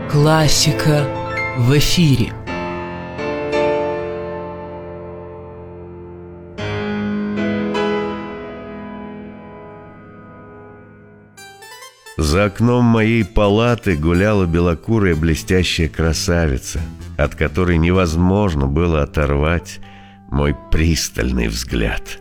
Классика в эфире. За окном моей палаты гуляла белокурая блестящая красавица, от которой невозможно было оторвать мой пристальный взгляд.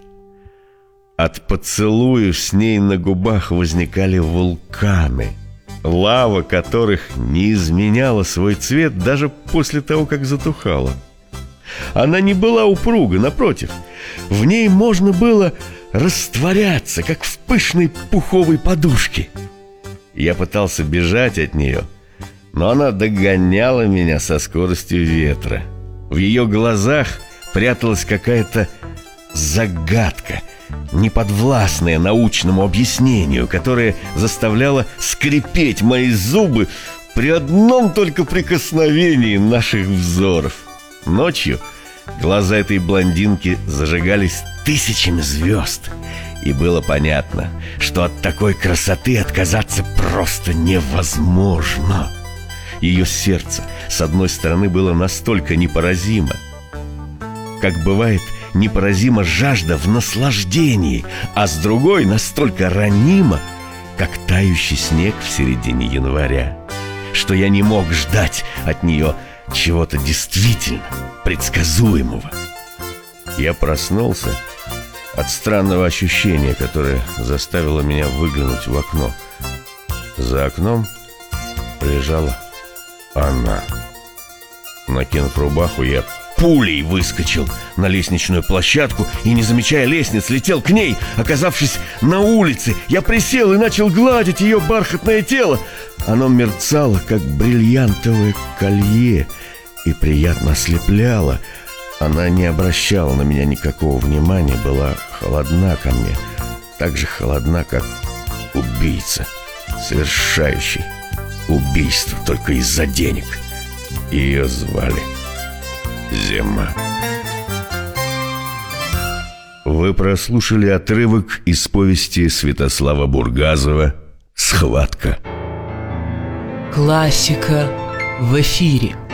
От поцелуев с ней на губах возникали вулканы, лава которых не изменяла свой цвет даже после того, как затухала. Она не была упруга, напротив, в ней можно было растворяться, как в пышной пуховой подушке. Я пытался бежать от нее, но она догоняла меня со скоростью ветра. В ее глазах пряталась какая-то загадка, неподвластная научному объяснению, которая заставляла скрипеть мои зубы при одном только прикосновении наших взоров. Ночью глаза этой блондинки зажигались тысячами звезд, и было понятно, что от такой красоты отказаться просто невозможно. Ее сердце, с одной стороны, было настолько непоразимо, как бывает непоразима жажда в наслаждении, а с другой настолько ранима, как тающий снег в середине января, что я не мог ждать от нее чего-то действительно предсказуемого. Я проснулся от странного ощущения, которое заставило меня выглянуть в окно. За окном лежала она. Накинув рубаху, я пулей выскочил на лестничную площадку и, не замечая лестниц, летел к ней. Оказавшись на улице, я присел и начал гладить ее бархатное тело. Оно мерцало, как бриллиантовое колье, и приятно ослепляло. Она не обращала на меня никакого внимания, была холодна ко мне, так же холодна, как убийца, совершающий убийство только из-за денег. Ее звали Зима. Вы прослушали отрывок из повести Святослава Бургазова «Схватка». Классика в эфире.